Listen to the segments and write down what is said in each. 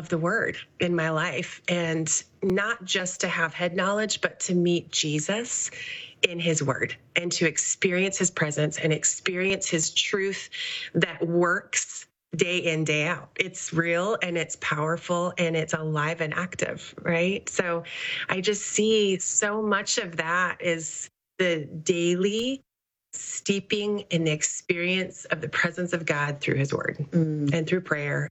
of the word in my life, and not just to have head knowledge, but to meet Jesus in his word and to experience his presence and experience his truth that works day in, day out. It's real and it's powerful and it's alive and active, right? So I just see so much of that is the daily steeping in the experience of the presence of God through his word and through prayer.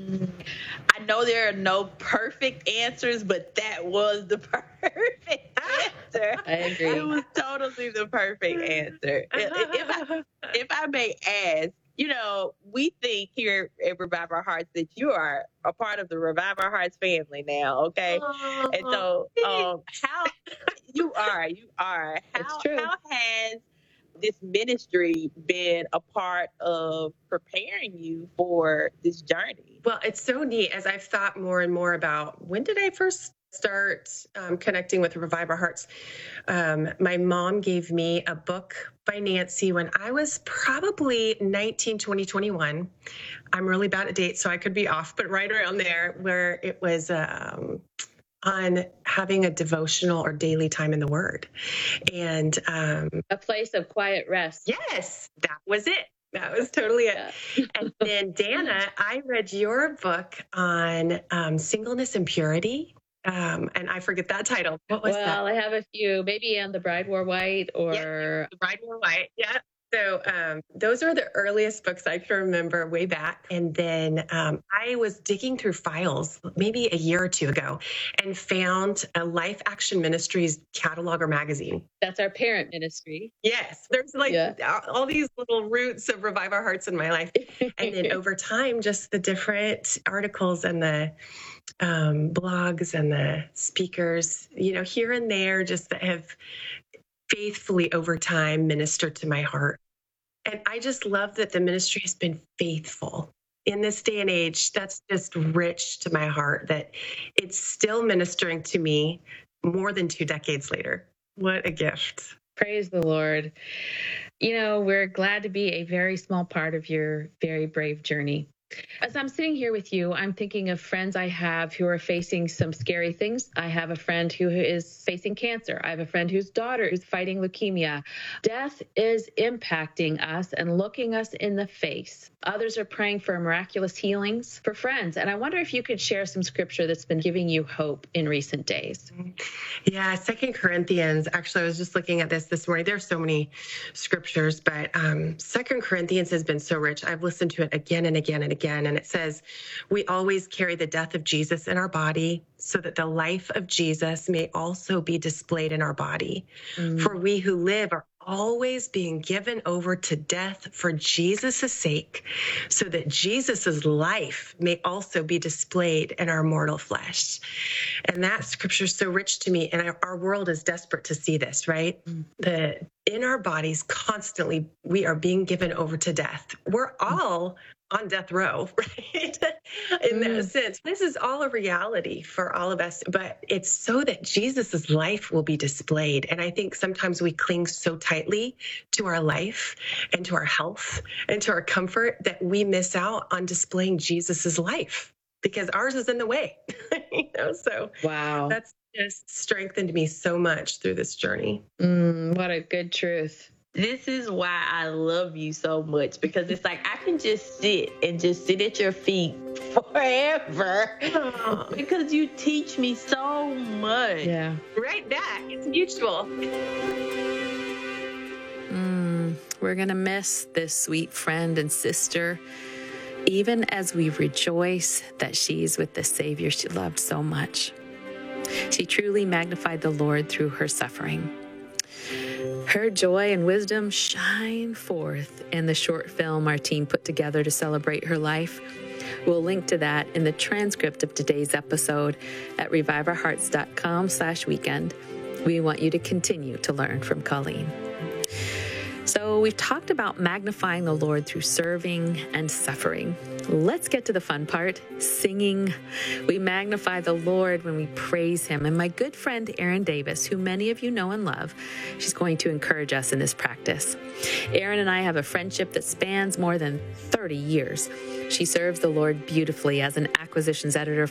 I know there are no perfect answers, but that was the perfect answer. I agree. It was totally the perfect answer. If I may ask, we think here at Revive Our Hearts that you are a part of the Revive Our Hearts family now, okay? And so how you are. It's true. How has this ministry been a part of preparing you for this journey? Well, it's so neat as I've thought more and more about when did I first start connecting with Revive Our Hearts. My mom gave me a book by Nancy when I was probably 19, 20, 21. I'm really bad at dates, so I could be off, but right around there, where it was on having a devotional or daily time in the Word. And a place of quiet rest. Yes, that was it. That was totally it. Yeah. And then, Dana, I read your book on singleness and purity. And I forget that title. What was that? Well, I have a few, maybe on The Bride Wore White or... Yeah, The Bride Wore White. Yeah. So those are the earliest books I can remember way back. And then I was digging through files maybe a year or two ago and found a Life Action Ministries catalog or magazine. That's our parent ministry. Yes. There's all these little roots of Revive Our Hearts in my life. And then over time, just the different articles and the blogs and the speakers, here and there, just that have faithfully over time ministered to my heart. And I just love that the ministry has been faithful in this day and age. That's just rich to my heart that it's still ministering to me more than 2 decades later. What a gift. Praise the Lord. We're glad to be a very small part of your very brave journey. As I'm sitting here with you, I'm thinking of friends I have who are facing some scary things. I have a friend who is facing cancer. I have a friend whose daughter is fighting leukemia. Death is impacting us and looking us in the face. Others are praying for miraculous healings for friends. And I wonder if you could share some scripture that's been giving you hope in recent days. Yeah, 2 Corinthians. Actually, I was just looking at this morning. There's so many scriptures, but 2 Corinthians has been so rich. I've listened to it again and again and again. And it says, we always carry the death of Jesus in our body so that the life of Jesus may also be displayed in our body. For we who live are always being given over to death for Jesus' sake, so that Jesus' life may also be displayed in our mortal flesh. And that scripture is so rich to me. And our world is desperate to see this, right? That in our bodies, constantly, we are being given over to death. We're all on death row, right? In that sense, this is all a reality for all of us, but it's so that Jesus's life will be displayed. And I think sometimes we cling so tightly to our life and to our health and to our comfort that we miss out on displaying Jesus's life because ours is in the way. So wow, that's just strengthened me so much through this journey. What a good truth. This is why I love you so much, because it's like I can just sit at your feet forever because you teach me so much. Yeah. Right back. It's mutual. We're going to miss this sweet friend and sister, even as we rejoice that she's with the Savior she loved so much. She truly magnified the Lord through her suffering. Her joy and wisdom shine forth in the short film our team put together to celebrate her life. We'll link to that in the transcript of today's episode at reviveourhearts.com/weekend. We want you to continue to learn from Colleen. So we've talked about magnifying the Lord through serving and suffering. Let's get to the fun part, singing. We magnify the Lord when we praise him. And my good friend, Erin Davis, who many of you know and love, she's going to encourage us in this practice. Erin and I have a friendship that spans more than 30 years. She serves the Lord beautifully as an acquisitions editor